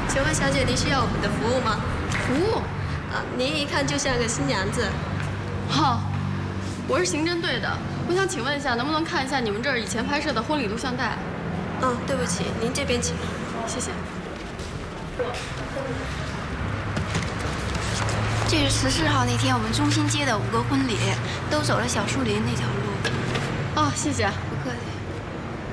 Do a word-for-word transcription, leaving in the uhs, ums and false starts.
请问小姐，您需要我们的服务吗？ 服务？ 啊，您一看就像个新娘子。 好，我是刑侦队的，我想请问一下，能不能看一下你们这儿以前拍摄的婚礼录像带？ 嗯，对不起，您这边请。 谢谢。 这是十四号那天我们中心接的五个婚礼，都走了小树林那条路。 哦，谢谢。